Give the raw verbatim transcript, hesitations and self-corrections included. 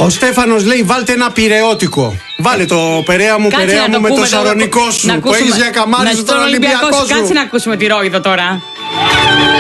Ο Στέφανος λέει: βάλτε ένα πειραιώτικο. Βάλε το Περαία μου, Περαία μου με το σαρονικό σου. Που έχεις για καμάρι στον Ολυμπιακό σου. Κάτσε να ακούσουμε τη Ρόιδο τώρα.